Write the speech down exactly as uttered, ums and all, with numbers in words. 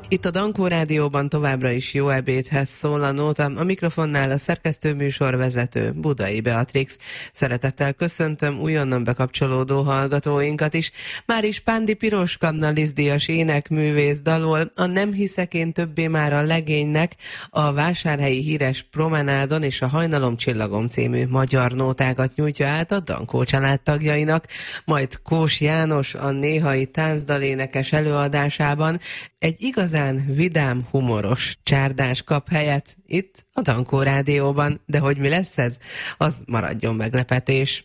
Itt a Dankó Rádióban továbbra is jó ebédhez szól a nóta, a mikrofonnál a szerkesztőműsor vezető Budai Beatrix. Szeretettel köszöntöm újonnan bekapcsolódó hallgatóinkat is. Már is Pándi Piroska, a Liszt-díjas énekművész dalol a Nem hiszek én többé már a legénynek, a vásárhelyi híres Promenádon és a Hajnalom csillagom című magyar nótákat nyújtja át a Dankó családtagjainak, majd Kós János a néhai táncdalénekes előadásában egy igazán vidám, humoros csárdás kap helyet itt a Dankó Rádióban, de hogy mi lesz ez, az maradjon meglepetés.